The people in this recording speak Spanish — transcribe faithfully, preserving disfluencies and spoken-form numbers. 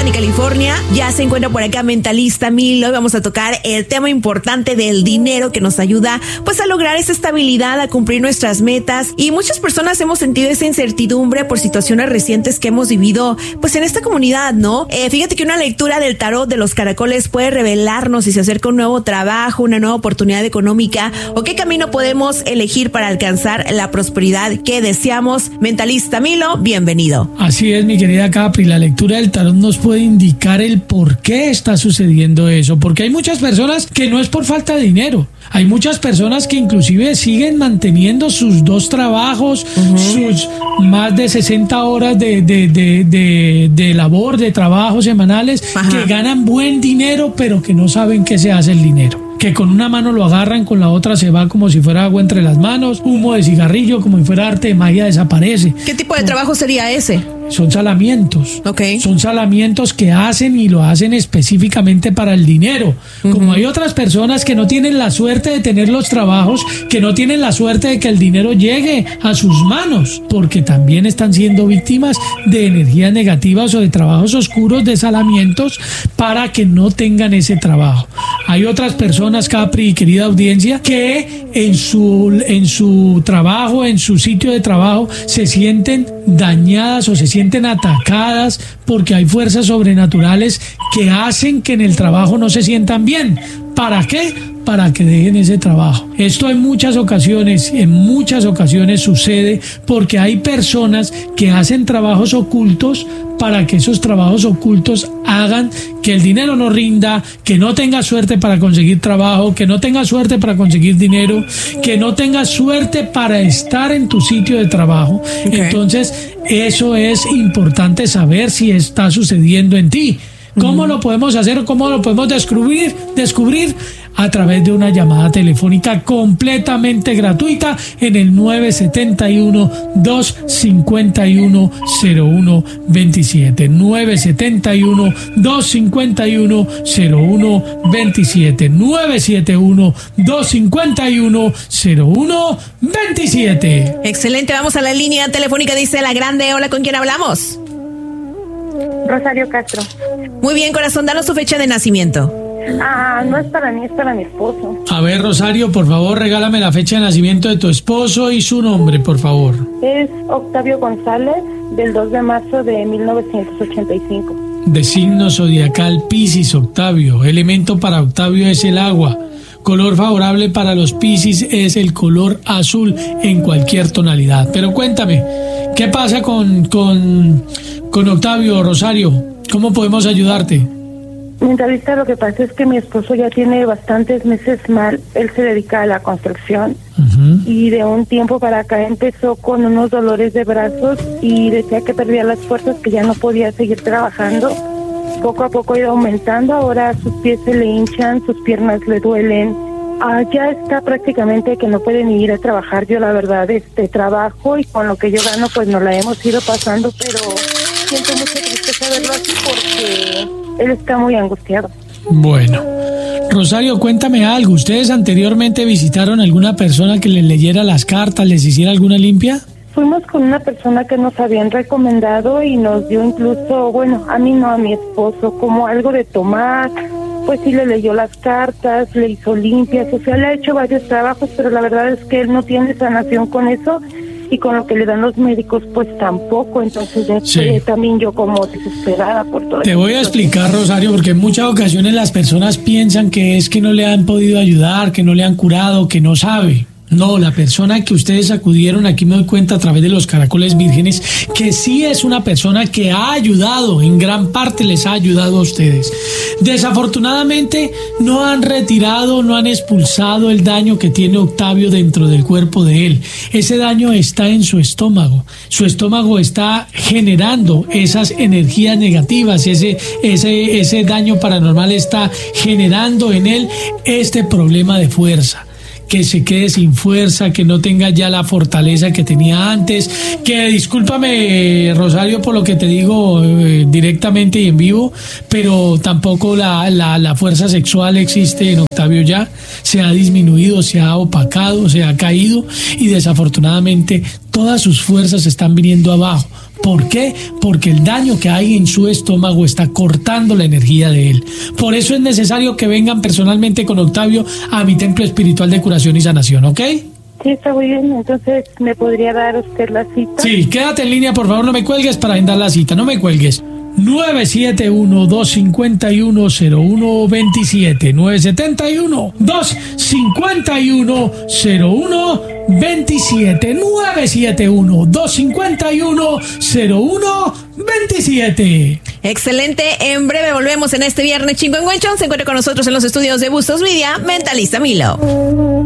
Brittany, California. Ya se encuentra por acá Mentalista Mil. Hoy vamos a tocar el tema importante del dinero que nos ayuda pues a lograr esa estabilidad, a cumplir nuestras metas. Y muchas personas hemos sentido esa incertidumbre por situaciones recientes que hemos vivido pues en esta comunidad, ¿no? Eh, fíjate que una lectura del tarot de los caracoles puede revelarnos si se acerca un nuevo trabajo, una nueva oportunidad económica o qué camino podemos elegir para alcanzar la prosperidad que deseamos. Mentalista Milo, bienvenido. Así es, mi querida Capri, la lectura del tarot nos puede indicar el por qué está sucediendo eso, porque hay muchas personas que no es por falta de dinero, hay muchas personas que inclusive siguen manteniendo sus dos trabajos, uh-huh. sus más de sesenta horas de, de, de, de, de labor, de trabajo semanales, Ajá. que ganan buen dinero, pero que no saben qué se hace el dinero. Que con una mano lo agarran, con la otra se va como si fuera agua entre las manos, humo de cigarrillo, como si fuera arte de magia, desaparece. ¿Qué tipo de trabajo sería ese? Son salamientos. Okay. Son salamientos que hacen y lo hacen específicamente para el dinero. Uh-huh. Como hay otras personas que no tienen la suerte de tener los trabajos, que no tienen la suerte de que el dinero llegue a sus manos, porque también están siendo víctimas de energías negativas o de trabajos oscuros, de salamientos, para que no tengan ese trabajo. Hay otras personas, Capri y querida audiencia, que en su, en su trabajo, en su sitio de trabajo, se sienten dañadas o se sienten atacadas porque hay fuerzas sobrenaturales que hacen que en el trabajo no se sientan bien. ¿Para qué? Para que dejen ese trabajo. Esto en muchas ocasiones, en muchas ocasiones sucede porque hay personas que hacen trabajos ocultos para que esos trabajos ocultos hagan que el dinero no rinda, que no tenga suerte para conseguir trabajo, que no tenga suerte para conseguir dinero, que no tenga suerte para estar en tu sitio de trabajo. Okay. Entonces, eso es importante saber si está sucediendo en ti. ¿Cómo uh-huh. lo podemos hacer? ¿Cómo lo podemos descubrir? Descubrir a través de una llamada telefónica completamente gratuita en el nueve siete uno, dos cinco uno, cero uno dos siete. nueve siete uno, dos cinco uno, cero uno dos siete. nueve siete uno, dos cinco uno, cero uno dos siete. Excelente, vamos a la línea telefónica, dice la grande. Hola, ¿con quién hablamos? Rosario Castro. Muy bien, corazón, danos tu fecha de nacimiento. Ah, no es para mí, es para mi esposo. A ver, Rosario, por favor, regálame la fecha de nacimiento de tu esposo y su nombre, por favor. Es Octavio González, del dos de marzo de mil novecientos ochenta y cinco. De signo zodiacal Piscis, Octavio. Elemento para Octavio es el agua. Color favorable para los Piscis es el color azul en cualquier tonalidad. Pero cuéntame, ¿qué pasa con, con, con Octavio, Rosario? ¿Cómo podemos ayudarte? Mentalista, lo que pasa es que mi esposo ya tiene bastantes meses mal. Él se dedica a la construcción uh-huh. y de un tiempo para acá empezó con unos dolores de brazos y decía que perdía las fuerzas, que ya no podía seguir trabajando. Poco a poco ha ido aumentando, ahora sus pies se le hinchan, sus piernas le duelen. Ah, ya está prácticamente que no puede ni ir a trabajar. Yo la verdad este trabajo y con lo que yo gano pues nos la hemos ido pasando, pero siento mucha tristeza verlo así porque él está muy angustiado. Bueno, Rosario, cuéntame algo. ¿Ustedes anteriormente visitaron a alguna persona que les leyera las cartas, les hiciera alguna limpia? Fuimos con una persona que nos habían recomendado y nos dio incluso, bueno, a mí no, a mi esposo, como algo de tomar. Pues sí, le leyó las cartas, le hizo limpias, o sea, le ha hecho varios trabajos, pero la verdad es que él no tiene sanación con eso y con lo que le dan los médicos pues tampoco. Entonces ya sí. estoy también yo como desesperada por todo. Te voy a explicar, Rosario, porque en muchas ocasiones las personas piensan que es que no le han podido ayudar, que no le han curado, que no sabe. No, la persona que ustedes acudieron, aquí me doy cuenta a través de los caracoles vírgenes, que sí es una persona que ha ayudado, en gran parte les ha ayudado a ustedes. Desafortunadamente no han retirado, no han expulsado el daño que tiene Octavio dentro del cuerpo de él. Ese daño está en su estómago. Su estómago está generando esas energías negativas, ese, ese, ese daño paranormal está generando en él este problema de fuerza. Que se quede sin fuerza, que no tenga ya la fortaleza que tenía antes, que discúlpame, Rosario, por lo que te digo eh, directamente y en vivo, pero tampoco la, la, la fuerza sexual existe en Octavio ya, se ha disminuido, se ha opacado, se ha caído y desafortunadamente todas sus fuerzas están viniendo abajo. ¿Por qué? Porque el daño que hay en su estómago está cortando la energía de él. Por eso es necesario que vengan personalmente con Octavio a mi templo espiritual de curación y sanación, ¿ok? Sí, está muy bien. Entonces, ¿me podría dar usted la cita? Sí, quédate en línea, por favor, no me cuelgues para agendar la cita, no me cuelgues. nueve siete uno, dos cinco uno, cero uno dos siete, nueve siete uno, dos cinco uno, cero uno dos siete, nueve siete uno, dos cinco uno, cero uno dos siete. Excelente, en breve volvemos en este viernes Chingüengüenchón. Se encuentra con nosotros en los estudios de Bustos Media, Mentalista Milo.